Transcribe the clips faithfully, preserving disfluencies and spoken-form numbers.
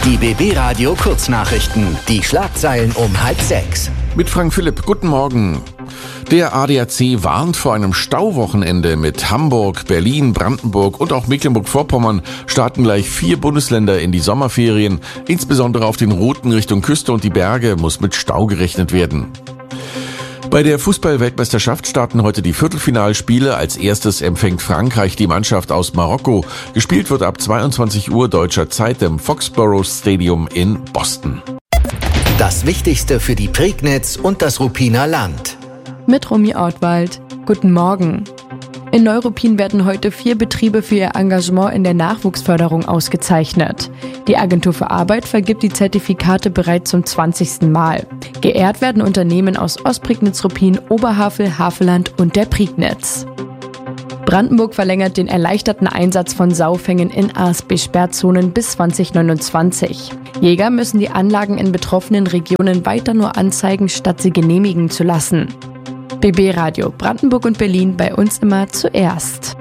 Die B B-Radio Kurznachrichten. Die Schlagzeilen um halb sechs. Mit Frank Philipp, guten Morgen. Der A D A C warnt vor einem Stauwochenende. Mit Hamburg, Berlin, Brandenburg und auch Mecklenburg-Vorpommern starten gleich vier Bundesländer in die Sommerferien. Insbesondere auf den Routen Richtung Küste und die Berge muss mit Stau gerechnet werden. Bei der Fußball-Weltmeisterschaft starten heute die Viertelfinalspiele. Als erstes empfängt Frankreich die Mannschaft aus Marokko. Gespielt wird ab zweiundzwanzig Uhr deutscher Zeit im Foxborough Stadium in Boston. Das Wichtigste für die Prignitz und das Ruppiner Land. Mit Romy Ortwald. Guten Morgen. In Neuruppin werden heute vier Betriebe für ihr Engagement in der Nachwuchsförderung ausgezeichnet. Die Agentur für Arbeit vergibt die Zertifikate bereits zum zwanzigsten Mal. Geehrt werden Unternehmen aus Ostprignitz-Ruppin, Oberhavel, Havelland und der Prignitz. Brandenburg verlängert den erleichterten Einsatz von Saufängen in A S B-Sperrzonen bis zwanzig neunundzwanzig. Jäger müssen die Anlagen in betroffenen Regionen weiter nur anzeigen, statt sie genehmigen zu lassen. B B-Radio Brandenburg und Berlin, bei uns immer zuerst.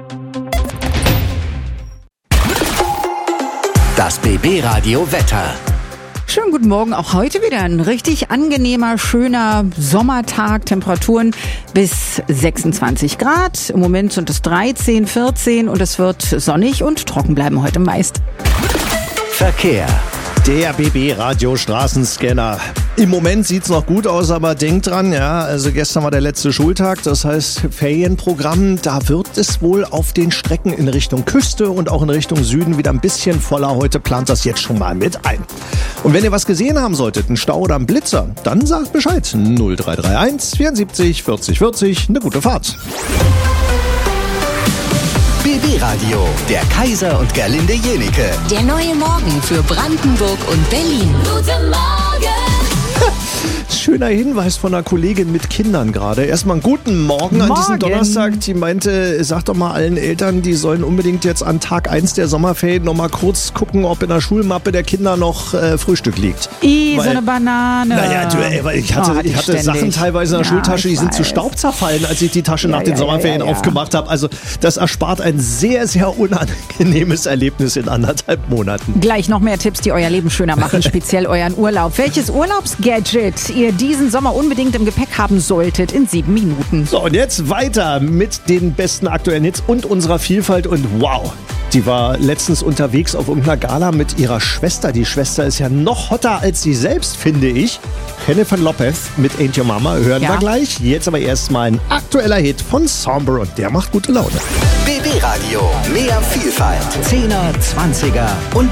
Das B B-Radio Wetter. Schönen guten Morgen, auch heute wieder ein richtig angenehmer, schöner Sommertag. Temperaturen bis sechsundzwanzig Grad. Im Moment sind es dreizehn, vierzehn und es wird sonnig und trocken bleiben heute meist. Verkehr. Der B B-Radio Straßenscanner. Im Moment sieht's noch gut aus, aber denkt dran, ja, also gestern war der letzte Schultag, das heißt Ferienprogramm, da wird es wohl auf den Strecken in Richtung Küste und auch in Richtung Süden wieder ein bisschen voller. Heute plant das jetzt schon mal mit ein. Und wenn ihr was gesehen haben solltet, einen Stau oder einen Blitzer, dann sagt Bescheid. null drei drei eins vierundsiebzig vierzig vierzig, eine gute Fahrt. B B-Radio, der Kaiser und Gerlinde Jenike. Der neue Morgen für Brandenburg und Berlin. Guten Morgen! Schöner Hinweis von einer Kollegin mit Kindern gerade. Erstmal einen guten Morgen, Morgen an diesem Donnerstag. Die meinte, sag doch mal allen Eltern, die sollen unbedingt jetzt an Tag eins der Sommerferien noch mal kurz gucken, ob in der Schulmappe der Kinder noch äh, Frühstück liegt. I, so eine Banane. Naja, du, ey, ich hatte, oh, hatte ich hatte Sachen teilweise in der ja, Schultasche, die sind weiß. zu Staub zerfallen, als ich die Tasche ja, nach den ja, Sommerferien ja, ja, ja. aufgemacht habe. Also das erspart ein sehr, sehr unangenehmes Erlebnis in anderthalb Monaten. Gleich noch mehr Tipps, die euer Leben schöner machen, speziell euren Urlaub. Welches Urlaubsgadget ihr diesen Sommer unbedingt im Gepäck haben solltet in sieben Minuten. So, und jetzt weiter mit den besten aktuellen Hits und unserer Vielfalt. Und wow, die war letztens unterwegs auf irgendeiner Gala mit ihrer Schwester. Die Schwester ist ja noch hotter als sie selbst, finde ich. Jennifer Lopez mit Ain't Your Mama hören ja. wir gleich. Jetzt aber erstmal ein aktueller Hit von Somber und der macht gute Laune. B B-Radio, mehr Vielfalt. Zehner, Zwanziger und